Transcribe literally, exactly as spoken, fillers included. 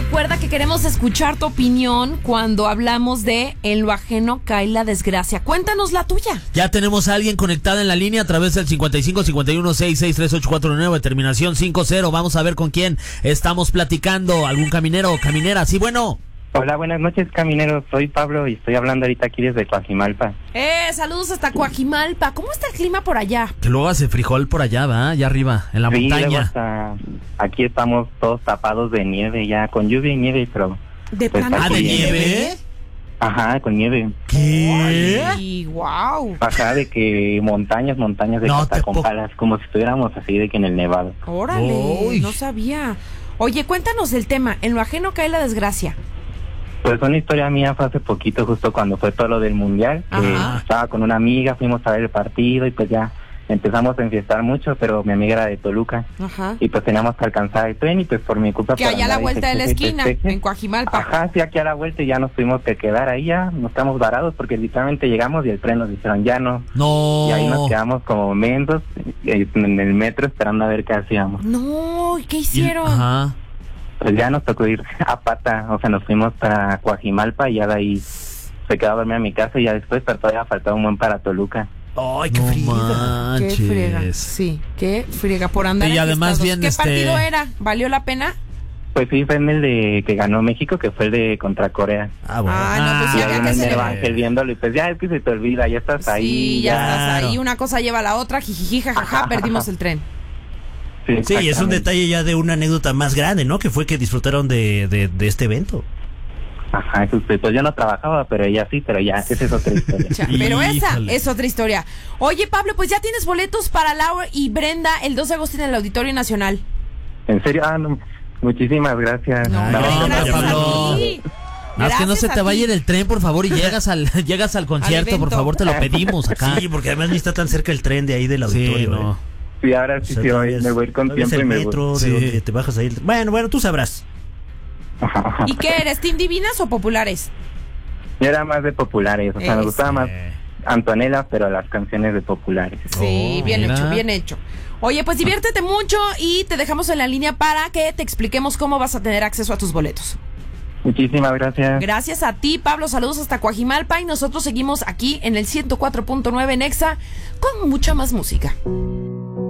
Recuerda que queremos escuchar tu opinión cuando hablamos de en lo ajeno cae la desgracia. Cuéntanos la tuya. Ya tenemos a alguien conectada en la línea a través del cincuenta y cinco cincuenta y uno sesenta y seis treinta y ocho cuarenta y nueve, terminación cincuenta. Vamos a ver con quién estamos platicando. ¿Algún caminero o caminera? Sí, bueno. Hola, buenas noches, camineros. Soy Pablo y estoy hablando ahorita aquí desde Coajimalpa. Eh, saludos hasta Coajimalpa. ¿Cómo está el clima por allá? Que luego hace frijol por allá, ¿va? Allá arriba, en la sí, montaña. Hasta aquí estamos todos tapados de nieve ya, con lluvia y nieve, pero... ¿De pues, plano? ¿Ah, de nieve? Ajá, con nieve. ¿Qué? Ay, wow. Ajá, de que montañas, montañas de No, cata te con po- palas, como si estuviéramos así de que en el nevado. Órale, Uy. no sabía. Oye, cuéntanos del tema. En lo ajeno cae la desgracia. Pues una historia mía fue hace poquito, justo cuando fue todo lo del mundial. que Ajá. estaba con una amiga, fuimos a ver el partido y pues ya empezamos a enfiestar mucho, pero mi amiga era de Toluca. Ajá. Y pues teníamos que alcanzar el tren y pues por mi culpa... Que por allá a la andar vuelta de la festeje y esquina, festeje. en Coajimalpa. Ajá, sí, aquí a la vuelta y ya nos tuvimos que quedar ahí, ya no estamos varados porque literalmente llegamos y el tren nos dijeron ya no. No. Y ahí nos quedamos como mensos eh, en el metro esperando a ver qué hacíamos. No, ¿y qué Y- hicieron? Ajá. Pues ya nos tocó ir a pata, o sea, nos fuimos para Coajimalpa y ya de ahí se quedó a dormir a mi casa y ya después, pero todavía faltaba un buen para Toluca. Ay, qué No frío. Qué manches. friega. Sí, qué friega por andar Y además enfiestados. bien, ¿Qué este- partido era? ¿Valió la pena? Pues sí, fue en el de que ganó México, que fue el de contra Corea. Ah, bueno. Ah, no, pues Y sí ahí había en que el celebrar. Ángel viéndolo y pues ya es que se te olvida, ya estás ahí. Sí, ya estás claro. ahí. Una cosa lleva a la otra. Jijiji, jajaja, perdimos el tren. Sí, Sí, es un exactamente. detalle ya de una anécdota más grande, ¿no? Que fue que disfrutaron de, de, de este evento. Ajá, eso, pues yo no trabajaba, pero ella sí, pero ya, esa es otra historia. Cha, Pero esa Híjole. es otra historia. Oye, Pablo, pues ya tienes boletos para Laura y Brenda el dos de agosto en el Auditorio Nacional. En serio, ah, no, muchísimas gracias. No, La hombre, verdad, gracias Pablo. a ti. Más que no Gracias se te a vaya ti. en el tren, por favor, y llegas al llegas al concierto, por evento. favor, te lo pedimos acá. Sí, porque además ni está tan cerca el tren de ahí del Sí, auditorio. no. ¿eh? Sí, ahora O sí, sea, sí, todavía hoy es- me voy a ir con todavía es tiempo y el me metro gusta. de Sí. donde te bajas ahí. Bueno, bueno, tú sabrás. Ajá, ajá. ¿Y qué eres? ¿Team Divinas o Populares? Yo era más de populares, o sea, me Eso. gustaba más Antonella, pero las canciones de populares. Sí, Oh, bien mira. hecho, bien hecho. Oye, pues diviértete mucho y te dejamos en la línea para que te expliquemos cómo vas a tener acceso a tus boletos. Muchísimas gracias. Gracias a ti, Pablo. Saludos hasta Coajimalpa y nosotros seguimos aquí en el ciento cuatro punto nueve en Exa con mucha más música.